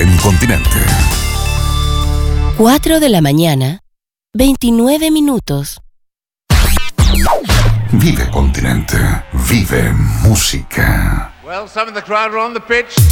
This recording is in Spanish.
en Continente. 4 de la mañana, 29 minutos. Vive Continente, vive música. Well, some of the crowd are on the pitch.